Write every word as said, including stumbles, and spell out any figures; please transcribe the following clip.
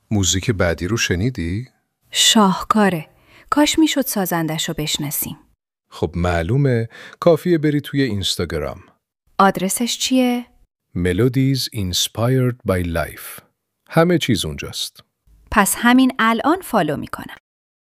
موزیک بعدی رو شنیدی؟ شاهکاره. کاش میشد سازندش رو بشناسیم. خب معلومه، کافیه بری توی اینستاگرام. آدرسش چیه؟ Melodies Inspired by Life. همه چیز اونجاست. پس همین الان فالو میکنم.